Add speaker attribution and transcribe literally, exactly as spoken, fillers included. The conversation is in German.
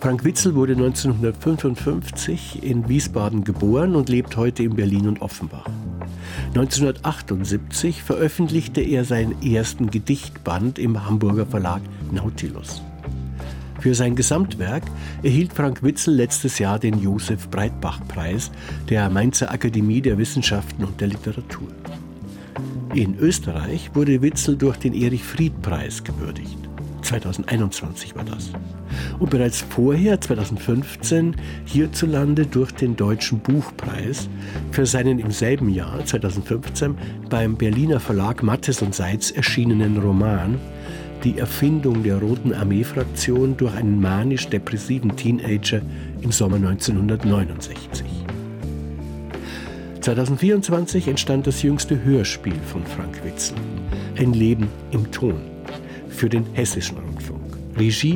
Speaker 1: Frank Witzel wurde neunzehnhundertfünfundfünfzig in Wiesbaden geboren und lebt heute in Berlin und Offenbach. neunzehnhundertachtundsiebzig veröffentlichte er seinen ersten Gedichtband im Hamburger Verlag Nautilus. Für sein Gesamtwerk erhielt Frank Witzel letztes Jahr den Josef-Breitbach-Preis der Mainzer Akademie der Wissenschaften und der Literatur. In Österreich wurde Witzel durch den Erich-Fried-Preis gewürdigt. zweitausendeinundzwanzig war das. Und bereits vorher, zweitausendfünfzehn, hierzulande durch den Deutschen Buchpreis für seinen im selben Jahr, zweitausendfünfzehn, beim Berliner Verlag Matthes und Seitz erschienenen Roman Die Erfindung der Roten Armee-Fraktion durch einen manisch-depressiven Teenager im Sommer neunzehnhundertneunundsechzig. zweitausendvierundzwanzig entstand das jüngste Hörspiel von Frank Witzel, Ein Leben im Ton, für den Hessischen Rundfunk. Regie